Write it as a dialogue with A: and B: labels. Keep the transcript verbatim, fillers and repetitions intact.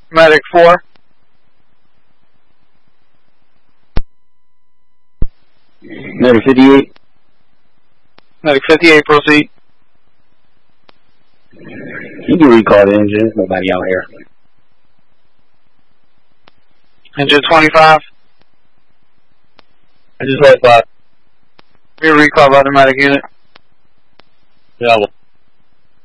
A: Medic four.
B: Medic fifty-eight.
A: Medic fifty-eight, proceed.
B: You can recall the engine. Nobody out here.
A: Engine twenty-five.
B: Engine twenty-five.
A: Be recalled by the medic unit.
B: Yeah,